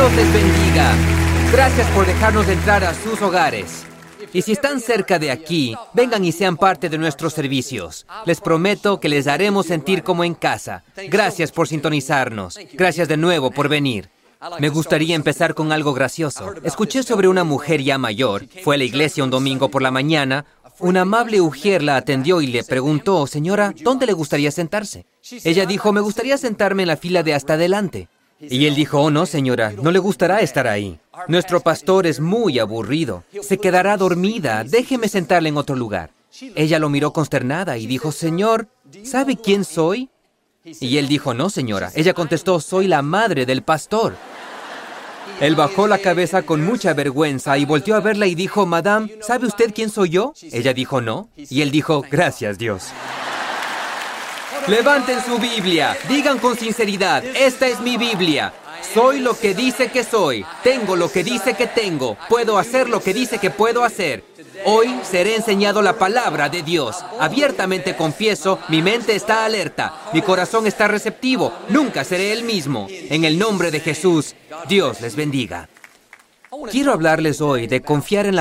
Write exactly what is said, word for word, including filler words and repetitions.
Dios les bendiga. Gracias por dejarnos entrar a sus hogares. Y si están cerca de aquí, vengan y sean parte de nuestros servicios. Les prometo que les haremos sentir como en casa. Gracias por sintonizarnos. Gracias de nuevo por venir. Me gustaría empezar con algo gracioso. Escuché sobre una mujer ya mayor. Fue a la iglesia un domingo por la mañana. Una amable ujier la atendió y le preguntó, señora, ¿dónde le gustaría sentarse? Ella dijo, me gustaría sentarme en la fila de hasta adelante. Y él dijo, oh no, señora, no le gustará estar ahí. Nuestro pastor es muy aburrido. Se quedará dormida. Déjeme sentarle en otro lugar. Ella lo miró consternada y dijo, señor, ¿sabe quién soy? Y él dijo, no, señora. Ella contestó, soy la madre del pastor. Él bajó la cabeza con mucha vergüenza y volteó a verla y dijo, Madame, ¿sabe usted quién soy yo? Ella dijo, no. Y él dijo, gracias, Dios. Levanten su Biblia. Digan con sinceridad, esta es mi Biblia. Soy lo que dice que soy. Tengo lo que dice que tengo. Puedo hacer lo que dice que puedo hacer. Hoy seré enseñado la palabra de Dios. Abiertamente confieso, mi mente está alerta. Mi corazón está receptivo. Nunca seré el mismo. En el nombre de Jesús, Dios les bendiga. Quiero hablarles hoy de confiar en la